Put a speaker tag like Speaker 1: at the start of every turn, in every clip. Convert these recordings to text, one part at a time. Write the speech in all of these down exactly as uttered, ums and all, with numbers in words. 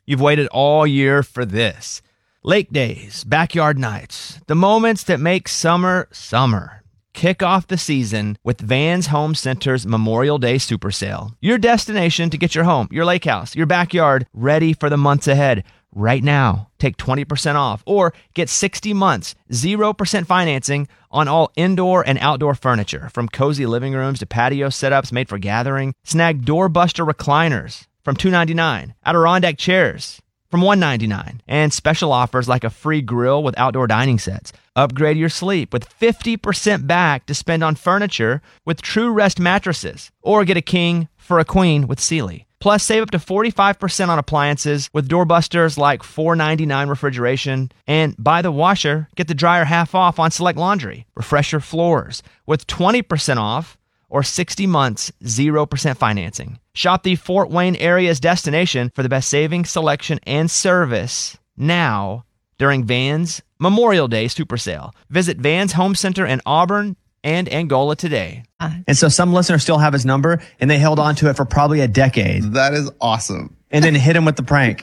Speaker 1: You've waited all year for this. Lake days, backyard nights, the moments that make summer, summer. Kick off the season with Vans Home Center's Memorial Day Super Sale. Your destination to get your home, your lake house, your backyard ready for the months ahead. Right now, take twenty percent off or get sixty months, zero percent financing on all indoor and outdoor furniture, from cozy living rooms to patio setups made for gathering. Snag doorbuster recliners from two hundred ninety-nine dollars, Adirondack chairs from one hundred ninety-nine dollars, and special offers like a free grill with outdoor dining sets. Upgrade your sleep with fifty percent back to spend on furniture with True Rest mattresses, or get a king for a queen with Sealy. Plus, save up to forty-five percent on appliances with doorbusters like four ninety-nine refrigeration. And buy the washer, get the dryer half off on select laundry. Refresh your floors with twenty percent off or sixty months, zero percent financing. Shop the Fort Wayne area's destination for the best savings, selection, and service now during Vans Memorial Day Super Sale. Visit Vans Home Center in Auburn and Angola today.
Speaker 2: And so some listeners still have his number, and they held on to it for probably a decade.
Speaker 3: That is awesome.
Speaker 2: And then hit him with the prank.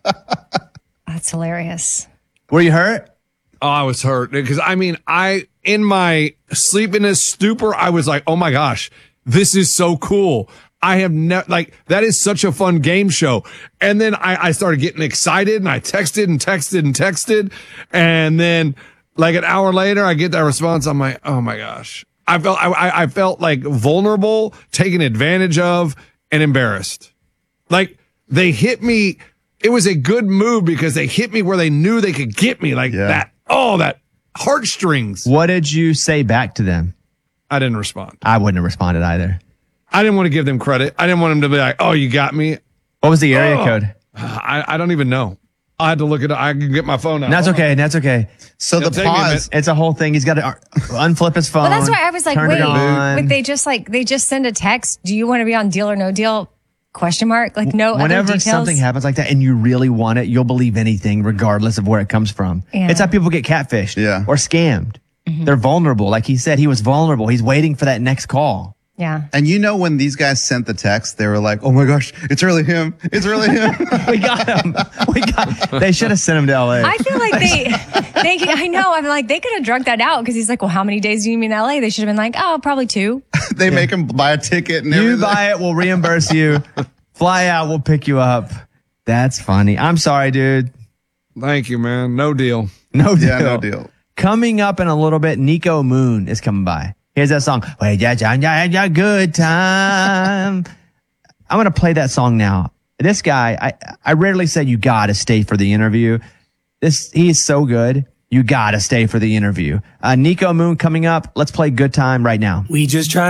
Speaker 4: That's hilarious.
Speaker 2: Were you hurt?
Speaker 5: Oh, I was hurt because I mean, I, in my sleepiness stupor, I was like, oh my gosh, this is so cool. I have never, like, that is such a fun game show. And then I, I started getting excited and I texted and texted and texted. And then like an hour later, I get that response. I'm like, oh my gosh. I felt, I, I felt like vulnerable, taken advantage of, and embarrassed. Like they hit me. It was a good move because they hit me where they knew they could get me, like yeah. that. Oh, that heartstrings.
Speaker 2: What did you say back to them?
Speaker 5: I didn't respond.
Speaker 2: I wouldn't have responded either.
Speaker 5: I didn't want to give them credit. I didn't want them to be like, oh, you got me.
Speaker 2: What was the area oh. code?
Speaker 5: I, I don't even know. I had to look it up. I can get my phone out.
Speaker 2: That's okay. That's okay.
Speaker 3: So It'll the pause,
Speaker 2: it's a whole thing. He's got to unflip his phone.
Speaker 4: Well, that's why I was like, wait, wait, they just like, they just send a text. Do you want to be on Deal or No Deal? Question mark. Like no
Speaker 2: Whenever
Speaker 4: other details.
Speaker 2: something happens like that and you really want it, you'll believe anything regardless of where it comes from. Yeah. It's how people get catfished
Speaker 3: yeah.
Speaker 2: or scammed. Mm-hmm. They're vulnerable. Like he said, he was vulnerable. He's waiting for that next call.
Speaker 4: Yeah.
Speaker 3: And you know, when these guys sent the text, they were like, oh my gosh, it's really him. It's really him.
Speaker 2: we got him. We got, they should have sent him to L A.
Speaker 4: I feel like they, they, I know. I'm like, they could have drugged that out because he's like, well, how many days do you mean L A? They should have been like, oh, probably two.
Speaker 3: they
Speaker 2: yeah.
Speaker 3: make him buy a ticket and
Speaker 2: you
Speaker 3: everything.
Speaker 2: buy it, we'll reimburse you. Fly out, we'll pick you up. That's funny. I'm sorry, dude.
Speaker 5: Thank you, man. No deal.
Speaker 2: No deal.
Speaker 3: Yeah, no deal.
Speaker 2: Coming up in a little bit, Nico Moon is coming by. Here's that song. Wait, yeah, yeah, yeah, yeah, good time. I'm going to play that song now. This guy, I, I rarely say you got to stay for the interview. This, he is so good. You got to stay for the interview. Uh, Nico Moon coming up. Let's play Good Time right now.
Speaker 6: We just try.